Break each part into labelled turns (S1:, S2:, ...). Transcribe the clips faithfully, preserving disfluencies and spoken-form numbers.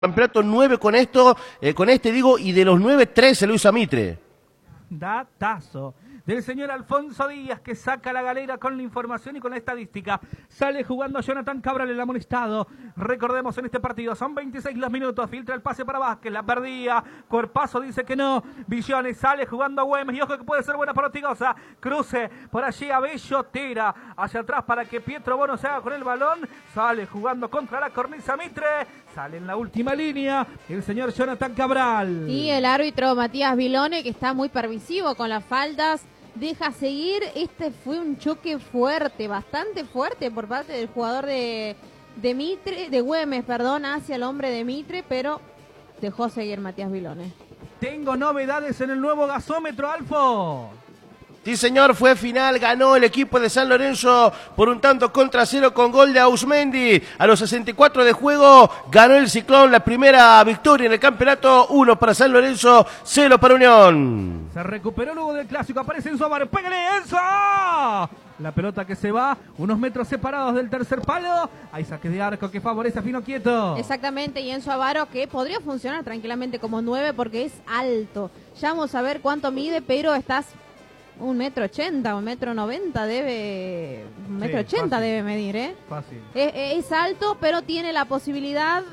S1: campeonato nueve con esto, eh, con este digo, y de los nueve, tres se lo hizo a Mitre.
S2: Datazo del señor Alfonso Díaz, que saca la galera con la información y con la estadística. Sale jugando a Jonathan Cabral, el amonestado. Recordemos, en este partido son veintiséis los minutos. Filtra el pase para Vázquez, la perdía. Cuerpazo dice que no. Visiones sale jugando a Güemes. Y ojo que puede ser buena para Ortigosa. Cruce por allí a Bellotera. Hacia atrás para que Pietro Bono se haga con el balón. Sale jugando contra la cornisa Mitre. Sale en la última línea el señor Jonathan Cabral.
S3: Y el árbitro Matías Vilone, que está muy permisivo con las faltas, deja seguir. Este fue un choque fuerte, bastante fuerte por parte del jugador de, de Mitre, de Güemes, perdón, hacia el hombre de Mitre, pero dejó seguir Matías Vilone.
S2: Tengo novedades en el nuevo gasómetro, Alfo.
S1: Sí, señor, fue final, ganó el equipo de San Lorenzo por un tanto contra cero con gol de Ausmendi. A los sesenta y cuatro de juego ganó el Ciclón la primera victoria en el campeonato. Uno para San Lorenzo, cero para Unión.
S2: Se recuperó luego del clásico, aparece Enzo Avaro. ¡Pégale, Enzo! La pelota que se va, unos metros separados del tercer palo. Hay saque de arco que favorece a Fino Quieto.
S3: Exactamente, y Enzo Avaro, que podría funcionar tranquilamente como nueve porque es alto. Ya vamos a ver cuánto mide, pero estás... Un metro ochenta, un metro noventa debe, un metro sí, ochenta fácil. Debe medir, ¿eh?
S2: Fácil.
S3: Es, es alto, pero tiene la posibilidad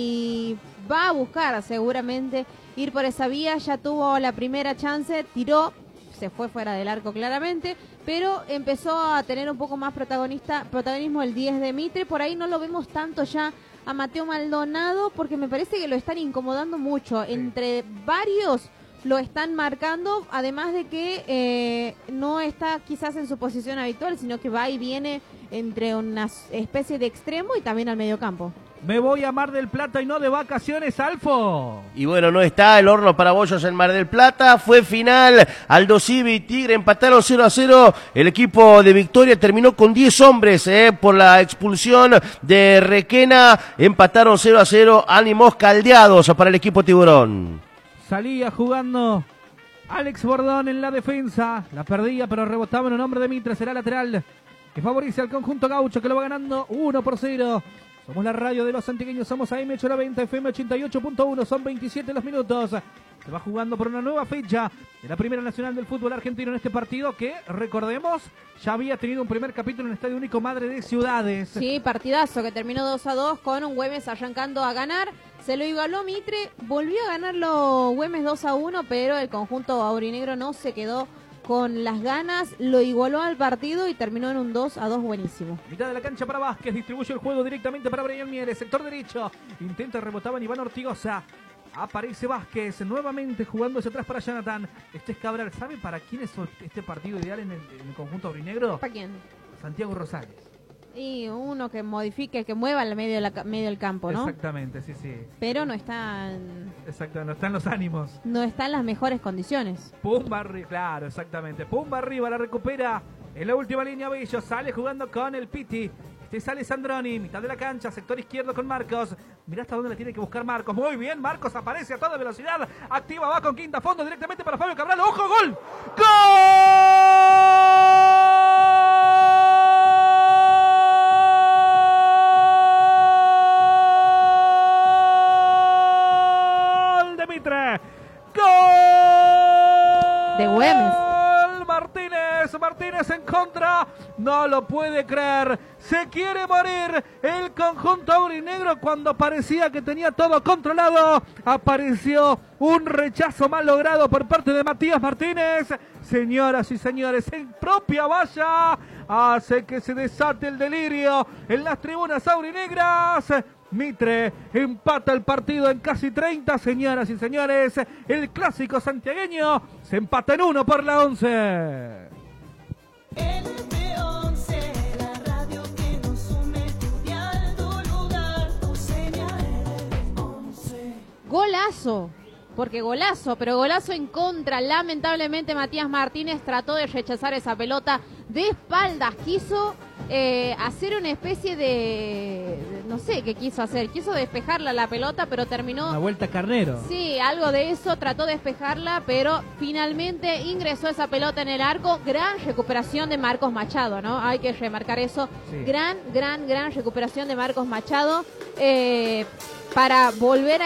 S3: y va a buscar seguramente ir por esa vía. Ya tuvo la primera chance, tiró, se fue fuera del arco claramente, pero empezó a tener un poco más protagonista, protagonismo el diez de Mitre. Por ahí no lo vemos tanto ya a Mateo Maldonado, porque me parece que lo están incomodando mucho. Sí. Entre varios lo están marcando, además de que eh, no está quizás en su posición habitual, sino que va y viene entre una especie de extremo y también al mediocampo.
S2: Me voy a Mar del Plata y no de vacaciones, Alfo.
S1: Y bueno, no está el horno para bollos en Mar del Plata. Fue final. Aldo Civi y Tigre empataron cero a cero. El equipo de Victoria terminó con diez hombres eh, por la expulsión de Requena. Empataron cero a cero. Ánimos caldeados para el equipo Tiburón.
S2: Salía jugando Alex Bordón en la defensa. La perdía, pero rebotaba en un hombre de Mitre. Será lateral que favorece al conjunto gaucho, que lo va ganando uno por cero. Somos la radio de los santigueños. Somos A M ochocientos noventa, F M ochenta y ocho punto uno. Son veintisiete los minutos. Se va jugando por una nueva fecha de la Primera Nacional del Fútbol Argentino en este partido que, recordemos, ya había tenido un primer capítulo en el Estadio Único Madre de Ciudades.
S3: Sí, partidazo que terminó dos a dos con un Güemes arrancando a ganar. Se lo igualó Mitre, volvió a ganarlo Güemes dos a uno, pero el conjunto aurinegro no se quedó con las ganas, lo igualó al partido y terminó en un dos a dos buenísimo.
S2: Mitad de la cancha para Vázquez, distribuye el juego directamente para Brian Mieres, sector derecho, intenta rebotaban Iván Ortigosa. Aparece Vázquez, nuevamente jugando hacia atrás para Jonathan. Este es Cabral. ¿Sabe para quién es este partido ideal en el, en el conjunto aurinegro?
S3: ¿Para quién?
S2: Santiago Rosales.
S3: Y uno que modifique, que mueva al medio, de la, medio del campo, ¿no?
S2: Exactamente, sí, sí.
S3: Pero no están...
S2: Exacto, no están los ánimos.
S3: No está en las mejores condiciones.
S2: Pumba arriba, claro, exactamente. Pumba arriba, la recupera en la última línea Bello. Sale jugando con el Piti. Este sale Sandroni, mitad de la cancha, sector izquierdo con Marcos. Mirá hasta dónde le tiene que buscar Marcos. Muy bien, Marcos aparece a toda velocidad. Activa, va con quinta fondo directamente para Fabio Cabral. ¡Ojo, gol! ¡Gol! De Mitre. ¡Gol!
S3: De Güemes.
S2: Martínez, Martínez en contra, no lo puede creer, se quiere morir el conjunto aurinegro cuando parecía que tenía todo controlado. Apareció un rechazo mal logrado por parte de Matías Martínez. Señoras y señores, en propia valla hace que se desate el delirio en las tribunas aurinegras. Mitre empata el partido en casi treinta, señoras y señores. El clásico santiagueño se empata en uno por la once.
S4: El de once, la radio que nos une, tu dial, tu lugar, tu señal. once.
S3: Golazo, porque golazo, pero golazo en contra. Lamentablemente Matías Martínez trató de rechazar esa pelota de espaldas. Quiso eh, hacer una especie de... No sé qué quiso hacer. Quiso despejarla la pelota, pero terminó...
S2: Una vuelta carnero.
S3: Sí, algo de eso. Trató de despejarla, pero finalmente ingresó esa pelota en el arco. Gran recuperación de Marcos Machado, ¿no? Hay que remarcar eso. Sí. Gran, gran, gran recuperación de Marcos Machado. eh, para volver a